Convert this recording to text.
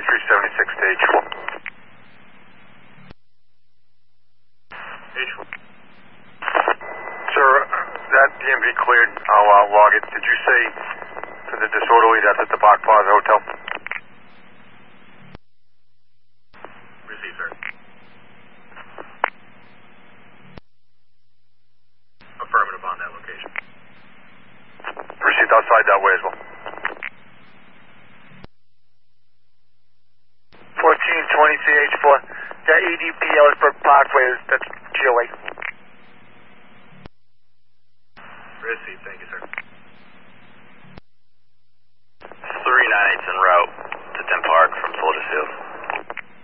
376 to H4. H4. Sir, that DMV cleared. I'll log it. Did you say for the disorderly that's at the Park Plaza Hotel? Received, sir. Affirmative on that location. Received outside that way as well. 1423 H4. That EDP Ellisburg Parkway, that's GOA.